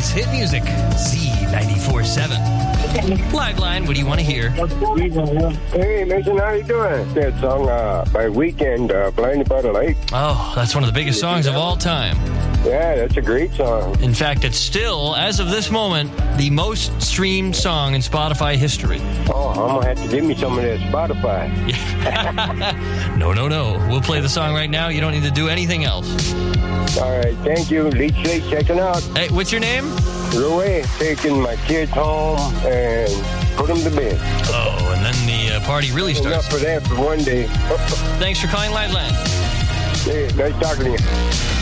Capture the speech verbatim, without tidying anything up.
Hollywood's hit music, Z ninety-four point seven. Live line, what do you want to hear? Hey, Mason, how you doing? That song uh, by Weekend, uh, Blinded by the Light. Oh, that's one of the biggest songs of all time. Yeah, that's a great song. In fact, it's still, as of this moment, the most streamed song in Spotify history. Oh, I'm going to have to give me some of that Spotify. no, no, no. We'll play the song right now. You don't need to do anything else. All right, thank you. Leech Lake checking out. Hey, what's your name? Roy, taking my kids home and put them to bed. Oh, and then the uh, party really starts. Enough for that for one day. Thanks for calling Liveline. Hey, nice talking to you.